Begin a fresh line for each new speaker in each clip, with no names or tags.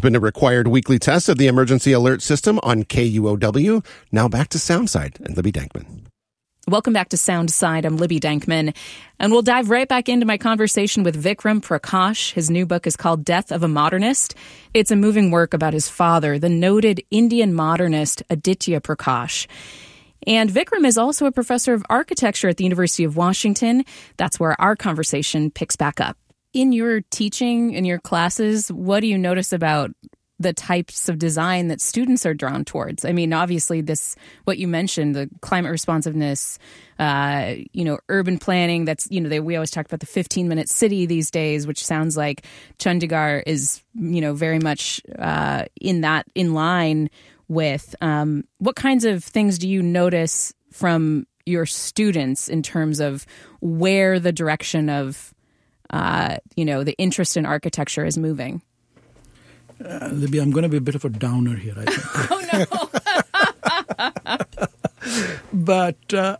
been a required weekly test of the emergency alert system on KUOW. Now back to Soundside and Libby Dankman.
Welcome back to Soundside. I'm Libby Dankman, and we'll dive right back into my conversation with Vikram Prakash. His new book is called Death of a Modernist. It's a moving work about his father, the noted Indian modernist Aditya Prakash. And Vikram is also a professor of architecture at the University of Washington. That's where our conversation picks back up. In your teaching, in your classes, what do you notice about the types of design that students are drawn towards? I mean, obviously what you mentioned, the climate responsiveness, urban planning, we always talk about the 15-minute city these days, which sounds like Chandigarh is, very much in line with. What kinds of things do you notice from your students in terms of where the direction of, the interest in architecture is moving?
Libby, I'm going to be a bit of a downer here, I think.
Oh, no.
But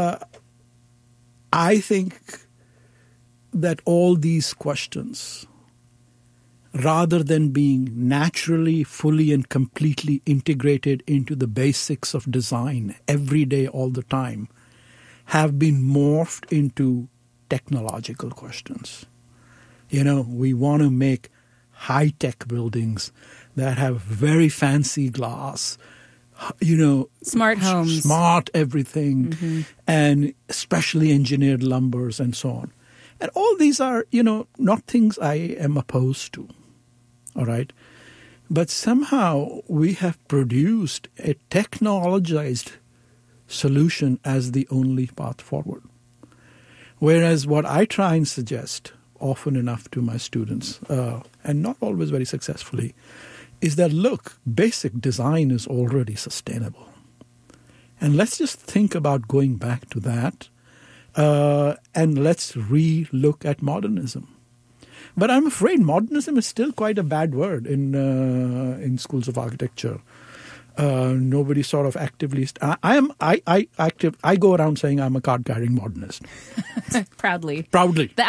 I think that all these questions, rather than being naturally, fully, and completely integrated into the basics of design every day, all the time, have been morphed into technological questions. We want to make high-tech buildings that have very fancy glass,
smart homes,
smart everything, and specially engineered lumbers and so on. And all these are, not things I am opposed to, all right? But somehow we have produced a technologized solution as the only path forward. Whereas what I try and suggest often enough to my students, and not always very successfully, is that, look, basic design is already sustainable. And let's just think about going back to that, and let's re-look at modernism. But I'm afraid modernism is still quite a bad word in schools of architecture. Nobody sort of actively. I go around saying I'm a card-carrying modernist.
Proudly.
Proudly.